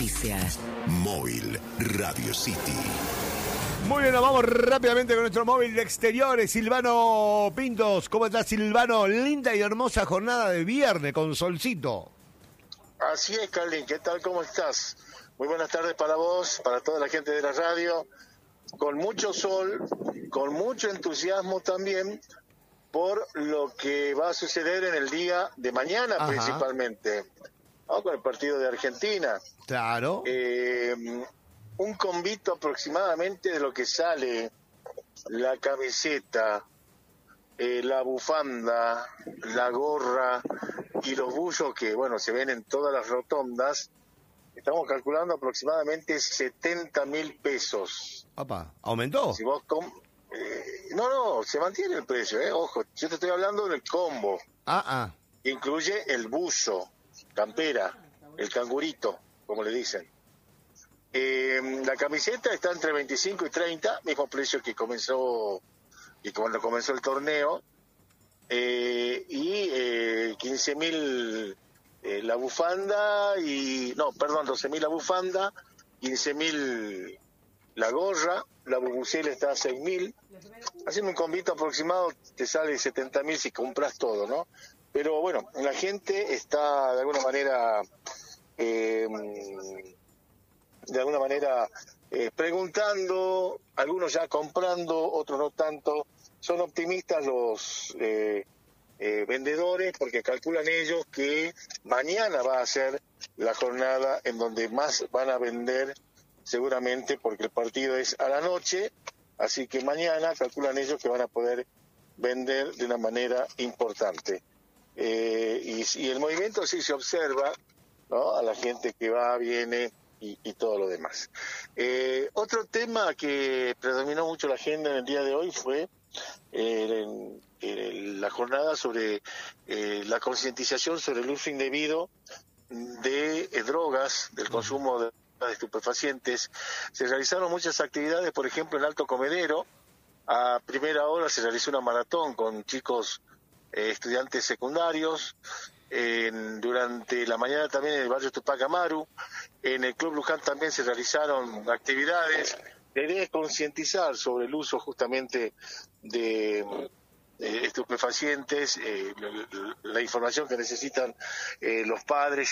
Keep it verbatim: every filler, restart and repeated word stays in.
noticias. Móvil Radio City. Muy bien, nos vamos rápidamente con nuestro móvil de exteriores. Silvano Pintos, ¿cómo estás, Silvano? Linda y hermosa jornada de viernes con solcito. Así es, Carlin, ¿qué tal? ¿Cómo estás? Muy buenas tardes para vos, para toda la gente de la radio, con mucho sol, con mucho entusiasmo también, por lo que va a suceder en el día de mañana. Ajá. Principalmente. Vamos con el partido de Argentina. Claro. Eh, un convito aproximadamente de lo que sale la camiseta, eh, la bufanda, la gorra y los buzos que, bueno, se ven en todas las rotondas. Estamos calculando aproximadamente setenta mil pesos. Papá, ¿aumentó? Si vos com eh, no, no, se mantiene el precio, eh. Ojo, yo te estoy hablando del combo. Ah, ah. Incluye el buzo, campera, el cangurito, como le dicen. Eh, la camiseta está entre veinticinco y treinta, mismo precio que comenzó y cuando comenzó el torneo. Eh, y eh, quince mil eh, la bufanda y no, perdón, doce mil la bufanda, quince mil la gorra, la bubucela está a seis mil. Haciendo un convito aproximado te sale setenta mil si compras todo, ¿no? Pero bueno, la gente está de alguna manera eh, de alguna manera eh, preguntando, algunos ya comprando, otros no tanto. Son optimistas los eh, eh, vendedores porque calculan ellos que mañana va a ser la jornada en donde más van a vender seguramente, porque el partido es a la noche, así que mañana calculan ellos que van a poder vender de una manera importante. Eh, y, y el movimiento sí se observa, ¿no? A la gente que va, viene y, y todo lo demás. Eh, otro tema que predominó mucho la agenda en el día de hoy fue eh, en, en la jornada sobre eh, la concientización sobre el uso indebido de eh, drogas, del consumo de, de estupefacientes. Se realizaron muchas actividades, por ejemplo en Alto Comedero. A primera hora se realizó una maratón con chicos eh, estudiantes secundarios. En, durante la mañana también en el barrio Tupac Amaru. En el Club Luján también se realizaron actividades. La idea es concientizar sobre el uso justamente de eh, estupefacientes, eh, la, la información que necesitan eh, los padres